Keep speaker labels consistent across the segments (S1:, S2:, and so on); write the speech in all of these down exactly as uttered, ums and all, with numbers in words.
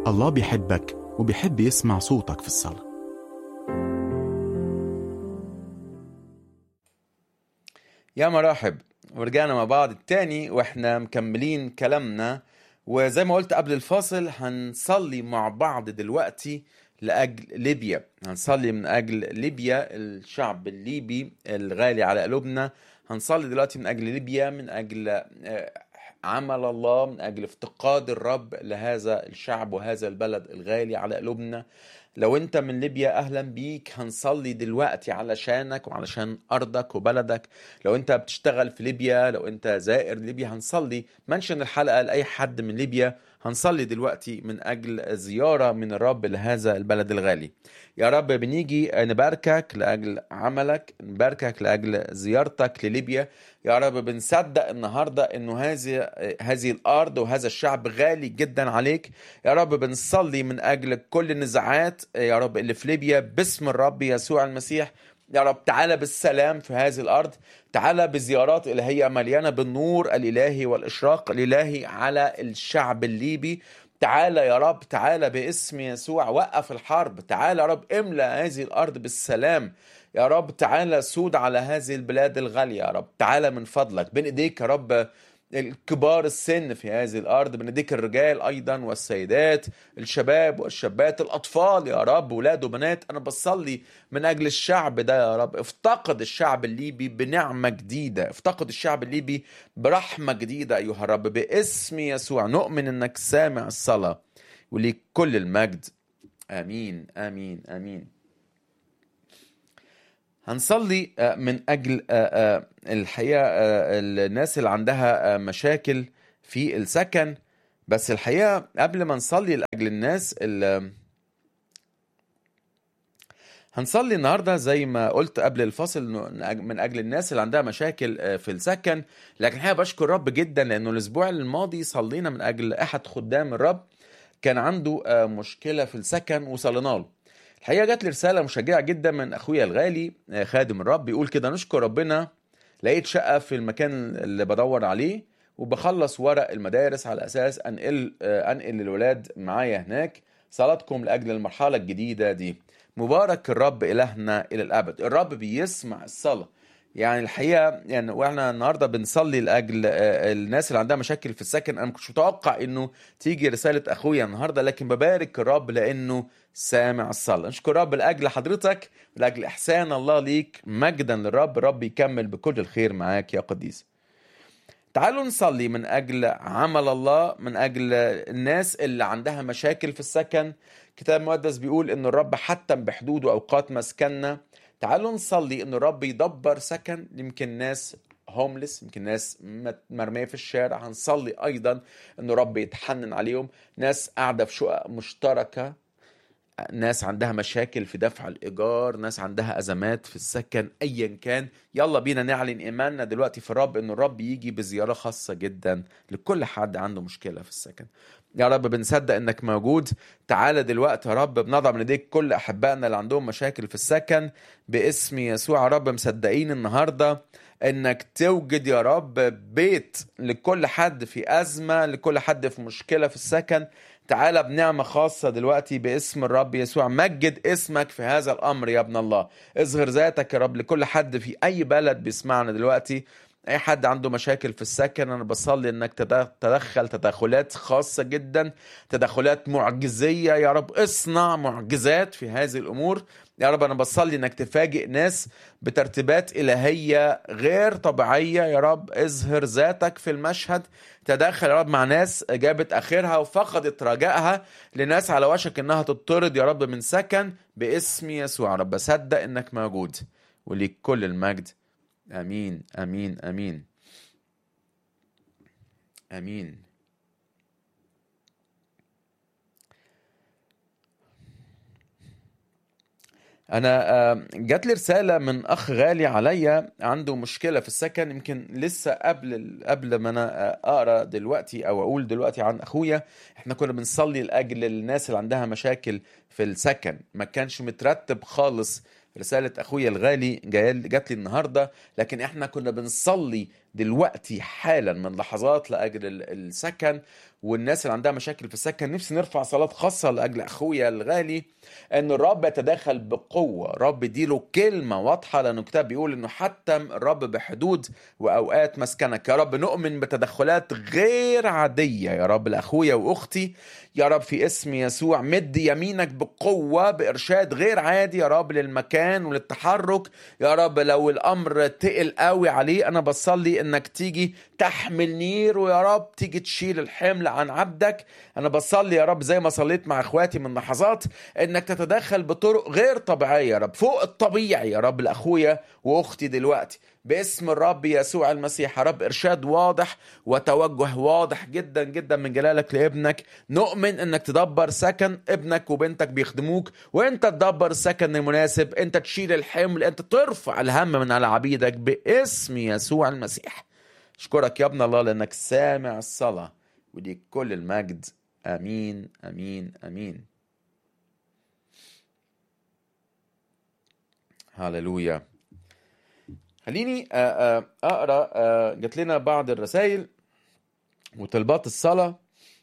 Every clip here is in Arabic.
S1: الله بيحبك وبيحب يسمع صوتك في الصلاة.
S2: يا مرحب، ورجعنا مع بعض التاني واحنا مكملين كلامنا. وزي ما قلت قبل الفاصل هنصلي مع بعض دلوقتي لأجل ليبيا. هنصلي من أجل ليبيا، الشعب الليبي الغالي على قلوبنا. هنصلي دلوقتي من أجل ليبيا، من أجل عمل الله، من أجل افتقاد الرب لهذا الشعب وهذا البلد الغالي على قلوبنا. لو انت من ليبيا اهلا بيك، هنصلي دلوقتي علشانك وعلشان ارضك وبلدك. لو انت بتشتغل في ليبيا، لو انت زائر ليبيا، هنصلي منشن الحلقة لأي حد من ليبيا. هنصلي دلوقتي من أجل زيارة من الرب لهذا البلد الغالي. يا رب بنيجي نباركك لأجل عملك، نباركك لأجل زيارتك لليبيا. يا رب بنصدق النهاردة انه هذه هذه الارض وهذا الشعب غالي جدا عليك. يا رب بنصلي من اجل كل النزاعات يا رب اللي في ليبيا باسم الرب يسوع المسيح. يا رب تعالى بالسلام في هذه الارض، تعالى بزيارات الهية مليانة بالنور الالهي والاشراق الالهي على الشعب الليبي. تعالى يا رب، تعالى باسم يسوع، وقف الحرب. تعالى يا رب املأ هذه الارض بالسلام. يا رب تعالى سود على هذه البلاد الغالية. يا رب تعالى من فضلك، بين ايديك يا رب الكبار السن في هذه الأرض، بين ايديك الرجال أيضا والسيدات، الشباب والشابات، الأطفال يا رب، ولاد وبنات. أنا بصلي من أجل الشعب ده يا رب. افتقد الشعب الليبي بنعمة جديدة، افتقد الشعب الليبي برحمة جديدة أيها الرب باسم يسوع. نؤمن أنك سامع الصلاة وليك كل المجد. آمين آمين آمين. هنصلي من أجل الحقيقة الناس اللي عندها مشاكل في السكن. بس الحقيقة قبل ما نصلي لأجل الناس اللي هنصلي النهاردة زي ما قلت قبل الفصل من أجل الناس اللي عندها مشاكل في السكن. لكن الحقيقة بشكر رب جدا لأنه الأسبوع الماضي صلينا من أجل أحد خدام الرب كان عنده مشكلة في السكن وصلينا له. الحقيقة جات لي رسالة مشجعة جدا من أخويا الغالي خادم الرب، بيقول كده: نشكر ربنا لقيت شقة في المكان اللي بدور عليه وبخلص ورق المدارس على أساس أنقل أنقل الولاد معايا هناك. صلاتكم لأجل المرحلة الجديدة دي. مبارك الرب إلهنا إلى الأبد. الرب بيسمع الصلاة. يعني الحقيقة يعني واحنا النهاردة بنصلي لأجل الناس اللي عندها مشاكل في السكن. أنا مكنتش متوقع إنه تيجي رسالة أخويا النهاردة، لكن ببارك الرب لأنه سامع الصلاة. نشكر الرب لأجل حضرتك، لأجل إحسان الله ليك. مجدا للرب. الرب يكمل بكل الخير معاك يا قديس. تعالوا نصلي من أجل عمل الله، من أجل الناس اللي عندها مشاكل في السكن. كتاب المقدس بيقول إن الرب حتم بحدود وأوقات مسكننا. تعالوا نصلي إن الرب يدبر سكن. يمكن ناس هوملس، يمكن ناس مرمية في الشارع. هنصلي أيضا إن الرب يتحنن عليهم. ناس قاعدة في شقق مشتركة، ناس عندها مشاكل في دفع الإيجار، ناس عندها أزمات في السكن، أيا كان. يلا بينا نعلن إيماننا دلوقتي في الرب إن الرب يجي بزيارة خاصة جدا لكل حد عنده مشكلة في السكن. يا رب بنصدق إنك موجود. تعالى دلوقتي يا رب، بنضع من إيديك كل أحبائنا اللي عندهم مشاكل في السكن باسم يسوع. يا رب مصدقين النهاردة إنك توجد يا رب بيت لكل حد في أزمة، لكل حد في مشكلة في السكن. تعالى بنعمة خاصة دلوقتي باسم الرب يسوع. مجد اسمك في هذا الأمر يا ابن الله. اظهر ذاتك يا رب لكل حد في أي بلد بيسمعنا دلوقتي. أي حد عنده مشاكل في السكن، أنا بصلي أنك تدخل تدخلات خاصة جدا، تدخلات معجزية يا رب. اصنع معجزات في هذه الأمور يا رب. أنا بصلي أنك تفاجئ ناس بترتيبات إلهية غير طبيعية يا رب. اظهر ذاتك في المشهد. تدخل يا رب مع ناس جابت آخرها وفقدت رجائها، لناس على وشك أنها تطرد يا رب من سكن باسم يسوع. يا رب أصدق أنك موجود وليك كل المجد. آمين آمين آمين آمين. أنا جات لي رسالة من أخ غالي عليا عنده مشكلة في السكن. يمكن لسه قبل قبل ما أنا أقرأ دلوقتي أو أقول دلوقتي عن أخويا، إحنا كنا بنصلي لأجل الناس اللي عندها مشاكل في السكن. ما كانش مترتب خالص رسالة أخويا الغالي جات لي النهاردة، لكن إحنا كنا بنصلي دلوقتي حالا من لحظات لأجل ال- السكن والناس اللي عندها مشاكل في السكن. نفسي نرفع صلاة خاصة لأجل أخويا الغالي، أن الرب يتدخل بقوة، رب يديله كلمة واضحة، لأنه الكتاب بيقول أنه حتى الرب بحدود وأوقات مسكنك. يا رب نؤمن بتدخلات غير عادية يا رب لأخويا وأختي، يا رب في اسم يسوع. مد يمينك بقوة بإرشاد غير عادي يا رب للمكان وللتحرك. يا رب لو الأمر تقل قوي عليه، أنا بصلي إنك تيجي تحمل نير، ويا رب تيجي تشيل الحمل عن عبدك. أنا بصلي يا رب زي ما صليت مع إخواتي من لحظات، إنك تتدخل بطرق غير طبيعية يا رب، فوق الطبيعي يا رب لأخويا وأختي دلوقتي باسم الرب يسوع المسيح. يا رب إرشاد واضح وتوجه واضح جدا جدا من جلالك لابنك. نؤمن انك تدبر سكن ابنك وبنتك بيخدموك، وانت تدبر السكن المناسب، انت تشيل الحمل، انت ترفع الهم من على عبيدك باسم يسوع المسيح. اشكرك يا ابن الله لانك سامع الصلاة، وليك كل المجد. امين امين امين. هاللويا. خليني آه، آه، اقرا آه، جات لنا بعض الرسائل وطلبات الصلاة.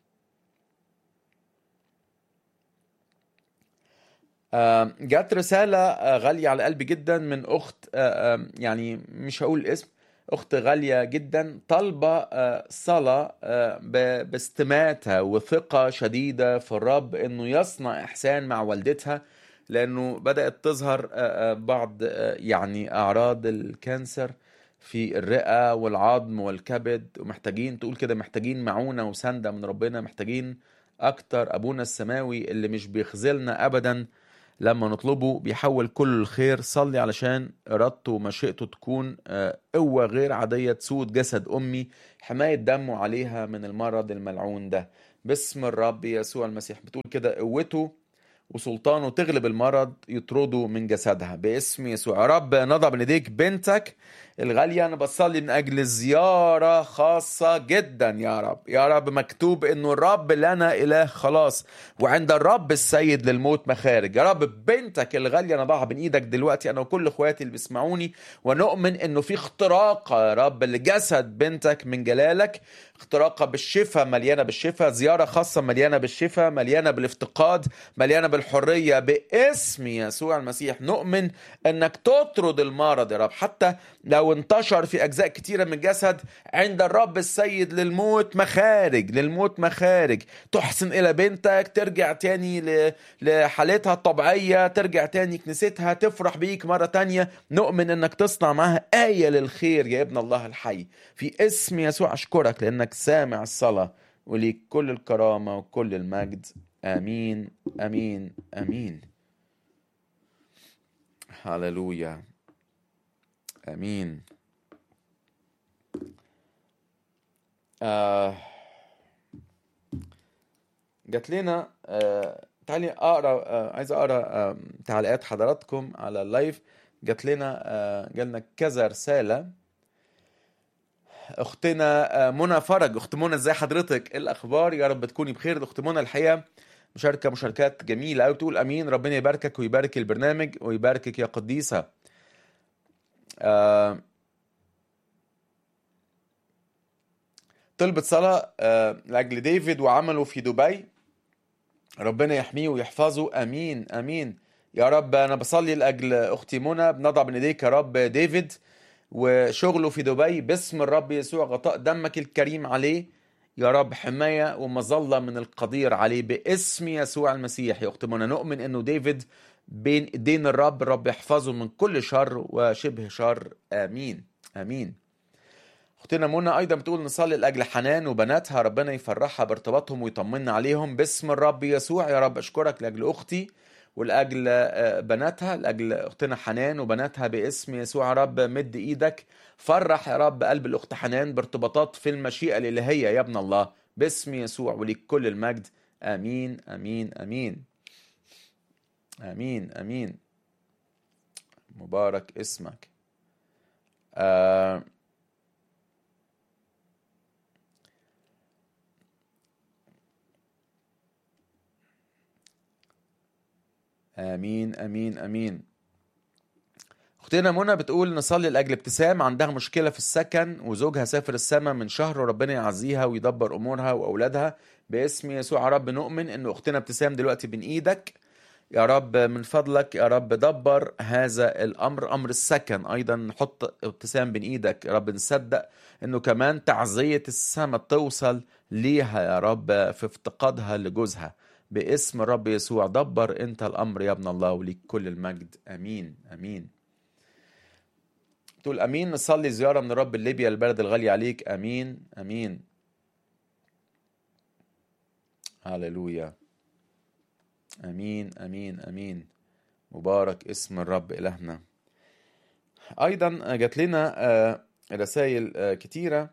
S2: آه، جات رسالة آه، غالية على قلبي جدا من أخت، آه، آه، يعني مش هقول اسم، أخت غالية جدا طالبة آه، صلاة آه، ب- باستماتة وثقة شديدة في الرب إنه يصنع إحسان مع والدتها، لأنه بدأت تظهر آه، آه، بعض آه، يعني أعراض الكانسر في الرئة والعظم والكبد، ومحتاجين تقول كده، محتاجين معونة وسندة من ربنا، محتاجين أكتر. أبونا السماوي اللي مش بيخذلنا أبدا لما نطلبه بيحول كل الخير. صلي علشان إرادته ومشيئته تكون آه، قوة غير عادية تسود جسد أمي، حماية دمه عليها من المرض الملعون ده باسم الرب يسوع المسيح. بتقول كده قوته وسلطانه تغلب المرض، يطرده من جسدها باسم يسوع. يا رب نضع بين ايديك بنتك الغالية. أنا بصلي من أجل زيارة خاصة جدا يا رب. يا رب مكتوب إنه الرب لنا إله خلاص، وعند الرب السيد للموت مخارج. يا رب بنتك الغالية نضعها بين إيدك دلوقتي، أنا وكل إخواتي اللي بيسمعوني، ونؤمن إنه في اختراقة يا رب لجسد بنتك من جلالك، اختراقة بالشفاء، مليانة بالشفاء، زيارة خاصة مليانة بالشفاء، مليانة بالافتقاد، مليانة بالحرية باسم يسوع المسيح. نؤمن انك تطرد المرض يا رب، حتى لو انتشر في اجزاء كتيرة من الجسد، عند الرب السيد للموت مخارج، للموت مخارج. تحسن الى بنتك، ترجع تاني ل- لحالتها الطبيعية، ترجع تاني كنيستها، تفرح بيك مرة تانية. نؤمن انك تصنع معها آية للخير يا ابن الله الحي في اسم يسوع. اشكرك لانك سامع الصلاة، وليك كل الكرامة وكل المجد. امين امين امين. هاللويا. امين. آه جات لنا آه تعالي اقرا، آه عايز اقرا آه تعليقات حضراتكم على اللايف. جات لنا آه جالنا كذا رسالة. اختنا آه منى فرج، اخت منى ازاي حضرتك؟ ايه الاخبار؟ يا رب تكوني بخير. اخت منى الحقيقة مشاركة مشاركات جميلة قوي، بتقول امين، ربنا يباركك ويبارك البرنامج ويباركك يا قديسة. آه طلبت صلاة آه لاجل ديفيد وعمله في دبي، ربنا يحميه ويحفظه. امين امين يا رب. انا بصلي لاجل اختي منى، بنضع بين ايديك يا رب ديفيد وشغله في دبي باسم الرب يسوع، غطاء دمك الكريم عليه يا رب، حماية ومظلة من القدير عليه باسم يسوع المسيح. يا اختي منى نؤمن انه ديفيد بين ايدين الرب، الرب يحفظه من كل شر وشبه شر. امين امين. اختنا منى ايضا بتقول نصلي لاجل حنان وبناتها، ربنا يفرحها بارتباطهم ويطمنا عليهم باسم الرب يسوع. يا رب اشكرك لاجل اختي ولاجل آه، بناتها، لاجل اختنا حنان وبناتها باسم يسوع. يا رب مد ايدك، فرح يا رب قلب الاخت حنان بارتباطات في المشيئة الالهية يا ابن الله باسم يسوع، وليك كل المجد. امين امين امين امين امين. مبارك اسمك. آه امين امين امين. اختنا منى بتقول نصلي لاجل ابتسام، عندها مشكله في السكن وزوجها سافر السما من شهر، وربنا يعزيها ويدبر امورها واولادها باسم يسوع. يا رب نؤمن ان اختنا ابتسام دلوقتي بين ايدك، يا رب من فضلك يا رب دبر هذا الامر، امر السكن ايضا نحط ابتسام بين ايدك يا رب. نصدق انه كمان تعزيه السما توصل ليها يا رب في افتقادها لجوزها باسم الرب يسوع. دبر انت الامر يا ابن الله وليك كل المجد. امين امين. تقول امين. نصلي زياره من الرب ليبيا البلد الغالي عليك. امين امين. هاليلويا. امين امين امين. مبارك اسم الرب الهنا. ايضا جات لنا رسائل كتيره.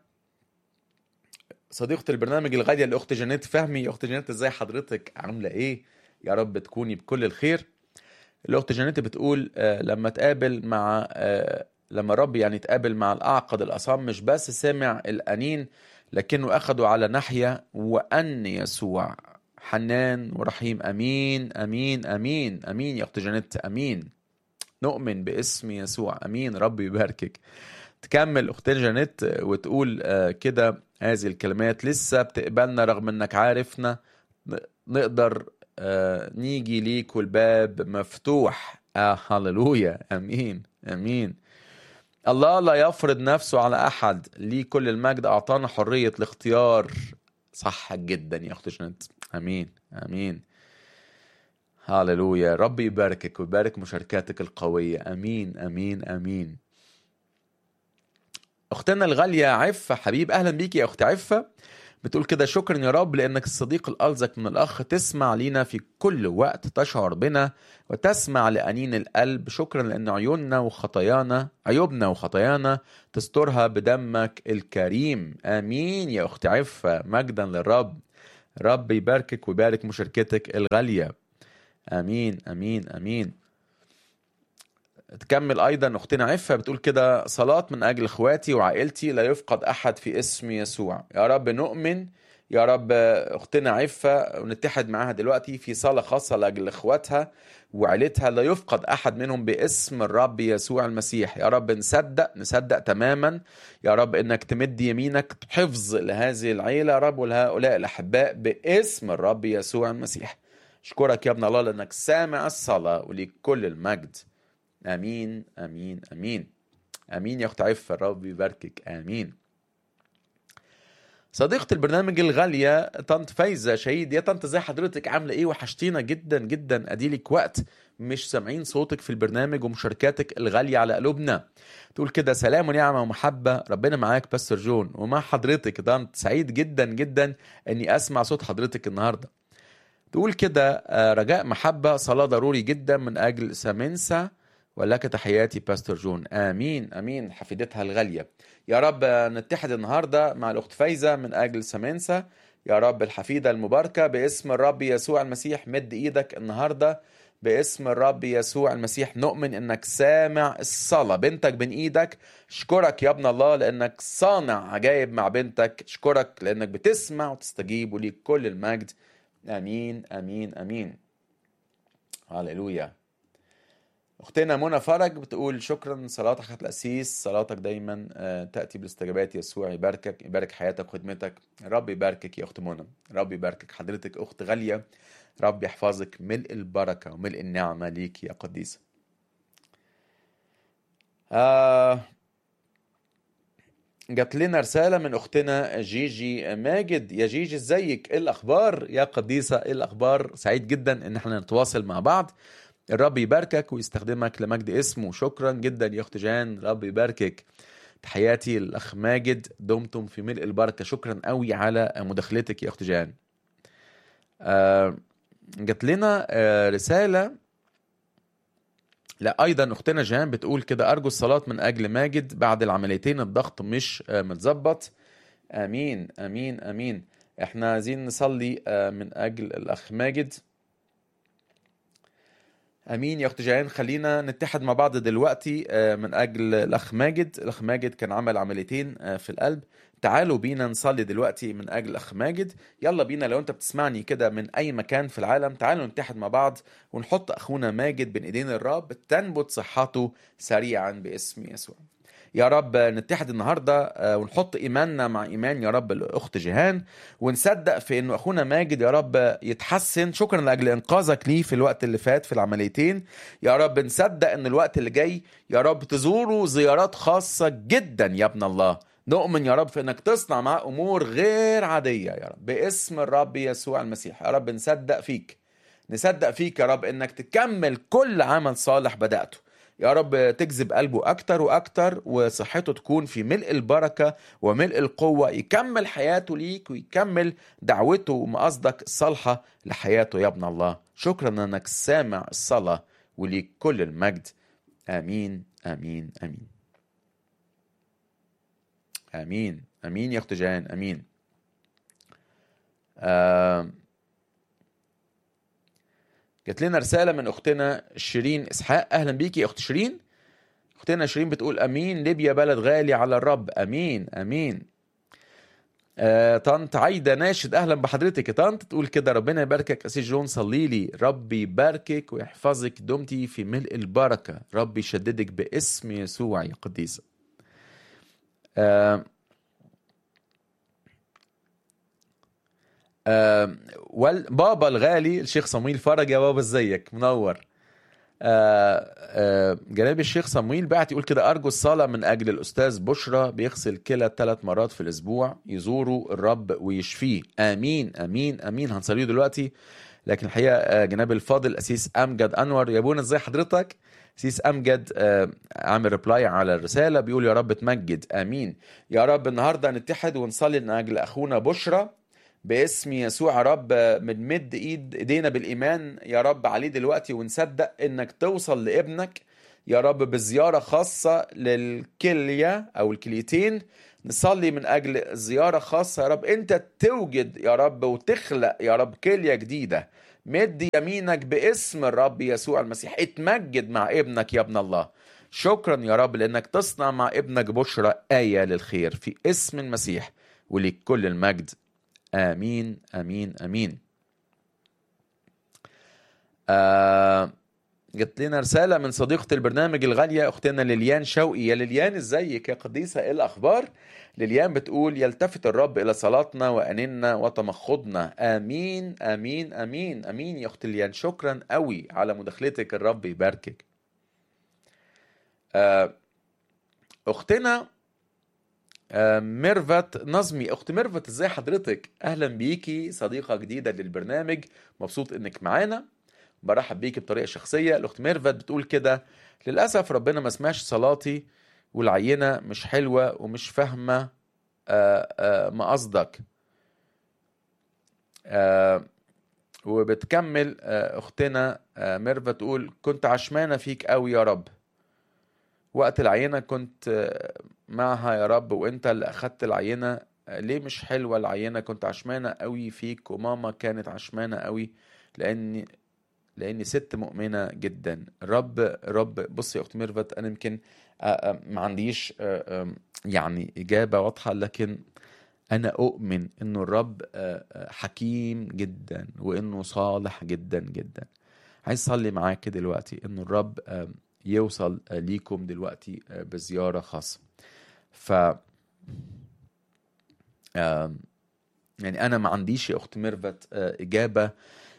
S2: صديقه البرنامج الغاليه الاخت جانيت فهمي. اخت جانيت ازاي حضرتك؟ عامله ايه؟ يا رب تكوني بكل الخير. الاخت جانيت بتقول لما تقابل مع لما الرب يعني تقابل مع الاعقد الاصم مش بس سمع الانين لكنه اخده على ناحيه، وان يسوع حنان ورحيم. امين امين امين امين يا اخت جانيت. امين. نؤمن باسم يسوع. امين. رب يباركك. تكمل اختنا جانيت وتقول كده هذه الكلمات: لسه بتقبلنا رغم انك عارفنا، نقدر نيجي ليك والباب مفتوح. آه هللويا. امين امين. الله لا يفرض نفسه على احد، ليه كل المجد، اعطانا حرية الاختيار. صح جدا يا اخت جانيت. امين امين. هاليلويا. رب يباركك ويبارك مشاركاتك القوية. امين امين امين. اختنا الغالية عفة حبيب، اهلا بيك يا اخت عفة. بتقول كده: شكرا يا رب لانك الصديق الالزق من الاخ، تسمع لينا في كل وقت، تشعر بنا وتسمع لانين القلب. شكرا لان عيوننا وخطايانا عيوبنا وخطايانا تسترها بدمك الكريم. امين يا اخت عفة. مجدا للرب. رب يباركك ويبارك مشاركتك الغالية. امين امين امين. تكمل ايضا اختنا عفة بتقول كده: صلاة من اجل اخواتي وعائلتي، لا يفقد احد في اسم يسوع. يا رب نؤمن يا رب اختنا عفة ونتحد معاها دلوقتي في صلاة خاصة لاجل اخواتها وعائلتها، لا يفقد احد منهم باسم الرب يسوع المسيح. يا رب نصدق نصدق تماما يا رب انك تمد يمينك حفظ لهذه العيلة يا رب ولهؤلاء الاحباء باسم الرب يسوع المسيح. اشكرك يا ابن الله لانك سامع الصلاة وليك كل المجد. امين امين امين امين يا اخت عفة. الرب يباركك. امين. صديقة البرنامج الغالية طنط فايزة شهيد. يا طنط زي حضرتك؟ عاملة ايه؟ وحشتينا جدا جدا. اديلك وقت مش سامعين صوتك في البرنامج ومشاركاتك الغالية على قلوبنا. تقول كده: سلام ونعمة ومحبة، ربنا معاك باستر جون ومع حضرتك. طنط سعيد جدا جدا اني اسمع صوت حضرتك النهاردة. تقول كده: رجاء محبة، صلاة ضروري جدا من اجل سامنسا ولك تحياتي باستر جون. امين امين. حفيدتها الغاليه. يا رب نتحد النهارده مع الاخت فايزه من اجل سامنسا. يا رب الحفيده المباركه باسم الرب يسوع المسيح. مد ايدك النهارده باسم الرب يسوع المسيح. نؤمن انك سامع الصلاه. بنتك بين ايدك. اشكرك يا ابن الله لانك صانع عجائب مع بنتك. اشكرك لانك بتسمع وتستجيب وليك كل المجد. امين امين امين. هاليلويا. اختنا منى فرج بتقول: شكرا صلاتك يا القسيس، صلاتك دايما تأتي بالاستجابات. يسوع يباركك، يبارك حياتك وخدمتك. رب يباركك يا اخت منى. رب يباركك حضرتك اخت غالية. رب يحفظك ملء البركة وملء النعمة ليك يا قديسة. آه جات لنا رسالة من اختنا جيجي ماجد. يا جيجي ازيك؟ ايه الاخبار يا قديسة؟ ايه الاخبار؟ سعيد جدا ان احنا نتواصل مع بعض. الرب يباركك ويستخدمك لمجد اسمه. شكرا جدا يا اخت جان. رب يباركك. تحياتي الاخ ماجد. دمتم في ملء البركه. شكرا قوي على مداخلتك يا اخت جان. آه جات لنا آه رساله لا ايضا اختنا جان بتقول كده: ارجو الصلاه من اجل ماجد بعد العمليتين، الضغط مش آه متظبط. امين امين امين. احنا عايزين نصلي آه من اجل الاخ ماجد. امين يا اخت جيان. خلينا نتحد مع بعض دلوقتي من اجل الاخ ماجد. الاخ ماجد كان عمل عمليتين في القلب. تعالوا بينا نصلي دلوقتي من أجل أخ ماجد. يلا بينا لو أنت بتسمعني كده من أي مكان في العالم، تعالوا نتحد مع بعض ونحط أخونا ماجد بين إيدين الرب تنبت صحته سريعا باسم يسوع. يا رب نتحد النهاردة ونحط إيماننا مع إيمان يا رب الأخت جيهان، ونصدق في أنه أخونا ماجد يا رب يتحسن. شكرا لأجل إنقاذك ليه في الوقت اللي فات في العمليتين. يا رب نصدق أن الوقت اللي جاي يا رب تزوروا زيارات خاصة جدا يا ابن الله. نؤمن يا رب في أنك تصنع معاه أمور غير عادية يا رب باسم الرب يسوع المسيح. يا رب نصدق فيك، نصدق فيك يا رب أنك تكمل كل عمل صالح بدأته. يا رب تجذب قلبه أكتر وأكتر، وصحته تكون في ملء البركة وملء القوة، يكمل حياته ليك ويكمل دعوته ومقصدك الصالحة لحياته يا ابن الله. شكرا أنك سامع الصلاة وليك كل المجد. آمين آمين آمين آمين آمين يا أخت جان. آمين. آه جات لنا رسالة من أختنا شيرين إسحاق. أهلا بيكي يا أخت شيرين. أختنا شيرين بتقول أمين، ليبيا بلد غالي على الرب. أمين أمين. آه طنط عايدة ناشد، أهلا بحضرتك يا طنط. تقول كده ربنا يباركك أسيس جون، صلي لي ربي يباركك ويحفظك، دمتي في ملء البركة، ربي يشددك باسم يسوع يا قديسة. آه آه بابا الغالي الشيخ صمويل فرج، يا بابا ازيك، منور. آه آه جناب الشيخ صمويل بعت يقول كده أرجو الصلاة من أجل الأستاذ بشرى، بيغسل كلى ثلاث مرات في الأسبوع، يزوروا الرب ويشفيه. آمين آمين آمين. هنصليه دلوقتي. لكن الحقيقة آه جناب الفاضل أسيس أمجد أنور، يا ابونا ازاي حضرتك؟ أسيس أمجد آه عامل ريبلاي على الرسالة بيقول يا رب تمجد. آمين يا رب. النهاردة نتحد ونصلي من أجل أخونا بشرى باسم يسوع. يا رب بنمد ايد ايدينا بالايمان يا رب عليه دلوقتي، ونصدق انك توصل لابنك يا رب بزيارة خاصة للكلية او الكليتين. نصلي من اجل زيارة خاصة يا رب، انت توجد يا رب وتخلق يا رب كلية جديدة. مد يمينك باسم الرب يسوع المسيح، اتمجد مع ابنك يا ابن الله. شكرا يا رب لانك تصنع مع ابنك بشرى آية للخير في اسم المسيح، ولك كل المجد. آمين آمين آمين. آه جت لنا رسالة من صديقة البرنامج الغالية أختنا ليليان شوقي. يا ليليان ازيك يا قديسة، ايه الأخبار؟ ليليان بتقول يلتفت الرب إلى صلاتنا وأننا وتمخضنا. آمين آمين آمين آمين يا أخت ليليان، شكرا قوي على مداخلتك، الرب يباركك. آه أختنا ميرفت نظمي. اخت ميرفت ازاي حضرتك؟ اهلا بيكي، صديقة جديدة للبرنامج، مبسوط انك معانا، برحب بيكي بطريقة شخصية. الاخت ميرفت بتقول كده للأسف ربنا ما سمعش صلاتي، والعينة مش حلوة ومش فاهمة ما قصدك. وبتكمل اختنا ميرفت تقول كنت عشمانة فيك قوي يا رب، وقت العينة كنت معها يا رب وانت اللي اخدت العينة. ليه مش حلوة العينة؟ كنت عشمانة قوي فيك، وماما كانت عشمانة قوي لاني لاني ست مؤمنة جدا. رب رب بصي يا اخت ميرفت، انا يمكن ما عنديش يعني اجابة واضحة، لكن انا اؤمن انه الرب حكيم جدا وانه صالح جدا جدا. عايز اصلي معاك دلوقتي انه الرب يوصل ليكم دلوقتي بزيارة خاصة. ف يعني أنا ما عنديش يا أخت ميرفت إجابة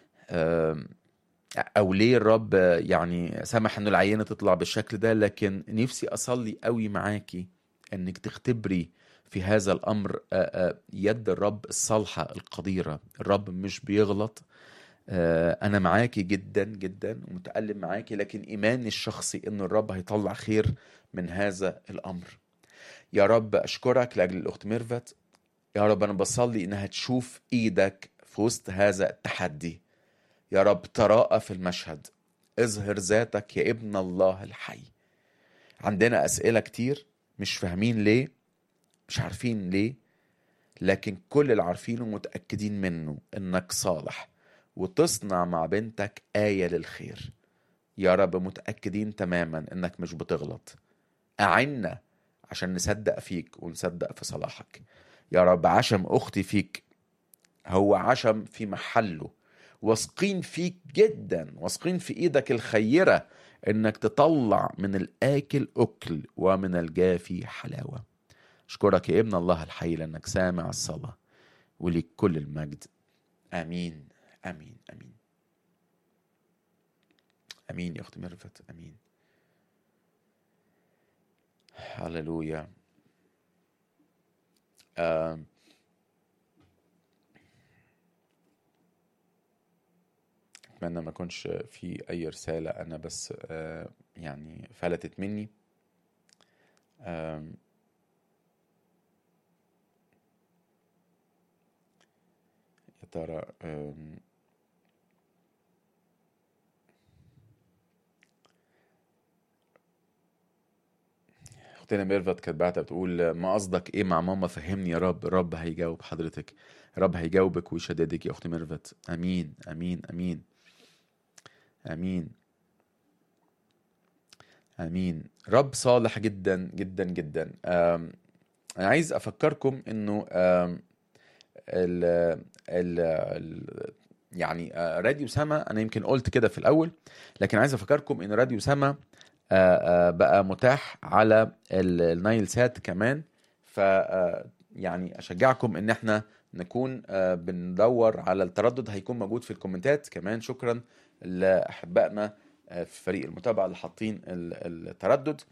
S2: أو ليه الرب يعني سمح إنه العينة تطلع بالشكل ده، لكن نفسي أصلي قوي معاكي إنك تختبري في هذا الأمر يد الرب الصالحة القديرة. الرب مش بيغلط. أنا معاكي جدا جدا ومتألم معاكي، لكن إيماني الشخصي إنه الرب هيطلع خير من هذا الأمر. يا رب أشكرك لأجل الأخت ميرفت. يا رب أنا بصلي إنها تشوف إيدك في وسط هذا التحدي. يا رب تراءى في المشهد، اظهر ذاتك يا ابن الله الحي. عندنا أسئلة كتير مش فاهمين ليه، مش عارفين ليه، لكن كل اللي عارفينه متأكدين منه إنك صالح وتصنع مع بنتك آية للخير. يا رب متأكدين تماما إنك مش بتغلط. أعنا عشان نصدق فيك ونصدق في صلاحك. يا رب عشم أختي فيك، هو عشم في محله، واثقين فيك جدا، واثقين في ايدك الخيرة انك تطلع من الآكل أكل ومن الجافي حلاوة. أشكرك يا ابن الله الحي لأنك سامع الصلاة، وليك كل المجد. آمين آمين آمين آمين يا أختي ميرفت، آمين. هللويا. آم. أتمنى ما يكونش في أي رسالة أنا بس آه يعني فلتت مني. آم. يا ترى آم. اختنا ميرفت كانت بعتها بتقول ما قصدك ايه مع ماما، فهمني يا رب. الرب هيجاوب حضرتك، الرب هيجاوبك ويشددك يا اختي ميرفت. امين امين امين امين امين. رب صالح جدا جدا جدا. أم، انا عايز افكركم انه أم، ال ال ال- يعني آه، راديو سما، انا يمكن قلت كده في الاول، لكن عايز افكركم ان راديو سما آه، آه، بقى متاح على ال- النايل سات كمان. ف آه، يعني اشجعكم ان احنا نكون آه، بندور على التردد، هيكون موجود في الكومنتات كمان. شكرا لاحبائنا آه، في فريق المتابعة اللي حاطين ال- التردد.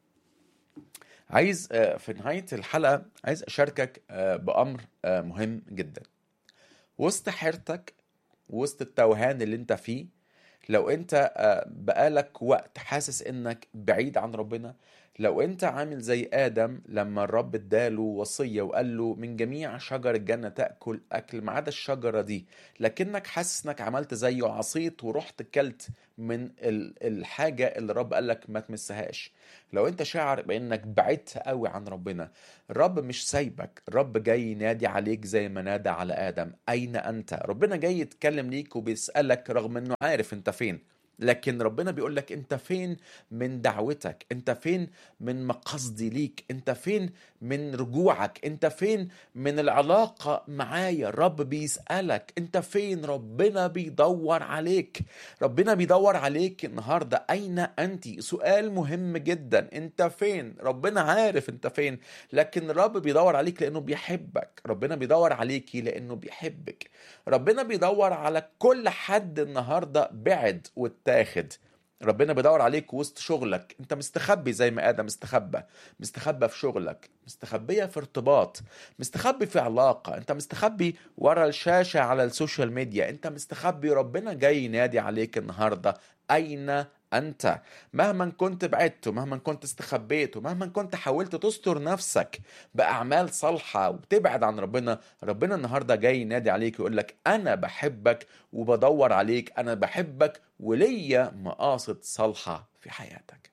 S2: عايز آه، في نهاية الحلقة عايز اشاركك آه، بامر آه، مهم جدا. وسط حيرتك، وسط التوهان اللي انت فيه، لو انت آه، بقالك وقت حاسس انك بعيد عن ربنا، لو انت عامل زي آدم لما الرب اداله وصية وقال له من جميع شجر الجنة تأكل أكل ما عدا الشجرة دي، لكنك حاسس انك عملت زيه، عصيت ورحت كلت من ال- الحاجة اللي الرب قالك ما تمسهاش، لو انت شاعر بانك بعدت قوي عن ربنا، الرب مش سايبك. الرب جاي ينادي عليك زي ما نادى على آدم، أين أنت؟ ربنا جاي يتكلم ليك وبيسألك رغم أنه عارف أنت فين، لكن ربنا بيقول لك انت فين من دعوتك، انت فين من مقصدي ليك، انت فين من رجوعك، انت فين من العلاقة معايا. الرب بيسألك انت فين، ربنا بيدور عليك، ربنا بيدور عليك النهاردة. اين انت؟ سؤال مهم جدا. انت فين؟ ربنا عارف انت فين، لكن الرب بيدور عليك لانه بيحبك. ربنا بيدور عليكي لانه بيحبك. ربنا بيدور على كل حد النهاردة بعد واتاخد. ربنا بيدور عليك وسط شغلك، انت مستخبي زي ما آدم مستخبى، مستخبى في شغلك، مستخبية في ارتباط، مستخبي في علاقة، انت مستخبي ورا الشاشة على السوشيال ميديا، انت مستخبي. ربنا جاي ينادي عليك النهاردة، أين أنت؟ مهما كنت بعدت، ومهما كنت استخبيت، ومهما كنت حاولت تستر نفسك بأعمال صالحة وتبعد عن ربنا، ربنا النهاردة جاي ينادي عليك ويقول لك أنا بحبك وبدور عليك، أنا بحبك وليا مقاصد صالحة في حياتك.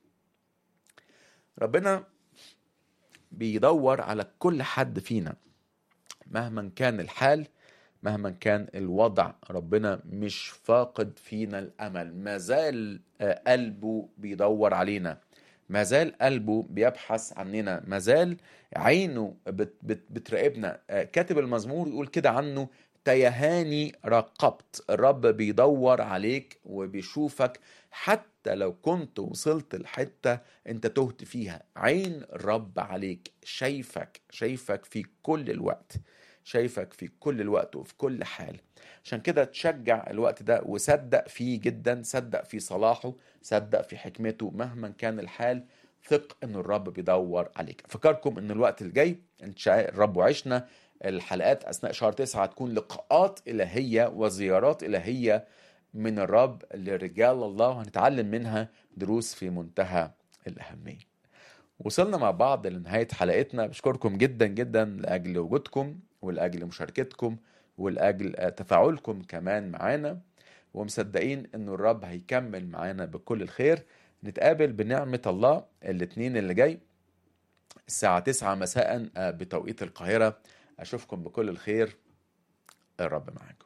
S2: ربنا بيدور على كل حد فينا مهما كان الحال، مهما كان الوضع. ربنا مش فاقد فينا الأمل، ما زال آه، قلبه بيدور علينا، ما زال قلبه بيبحث عننا، ما زال عينه بت بت بتراقبنا. آه، كاتب المزمور يقول كده عنه، تيهاني راقبت. الرب بيدور عليك وبيشوفك حتى لو كنت وصلت الحتة انت تهت فيها. عين الرب عليك، شايفك، شايفك في كل الوقت، شايفك في كل الوقت وفي كل حال. عشان كده تشجع الوقت ده وصدق فيه جدا، صدق في صلاحه، صدق في حكمته مهما كان الحال. ثق ان الرب بيدور عليك. فكركم ان الوقت الجاي ان شاء الرب وعشنا الحلقات اثناء شهر تسعة هتكون لقاءات الهية وزيارات الهية من الرب لرجال الله، وهنتعلم منها دروس في منتهى الأهمية. وصلنا مع بعض لنهاية حلقتنا. بشكركم جدا جدا لأجل وجودكم ولأجل مشاركتكم ولأجل تفاعلكم كمان معانا، ومصدقين أن الرب هيكمل معانا بكل الخير. نتقابل بنعمة الله الاثنين اللي جاي الساعة تسعة مساء بتوقيت القاهرة. أشوفكم بكل الخير. الرب معاكم.